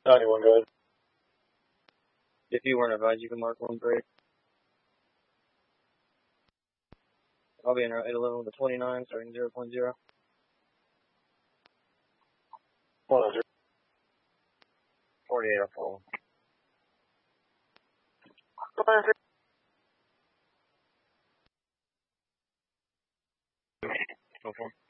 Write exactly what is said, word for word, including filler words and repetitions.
ninety-one, go ahead. If you weren't advised, you can mark one break. I'll be in eight eleven with a twenty-nine, starting zero point zero. one oh zero. forty-eight, I'll follow. Go for it.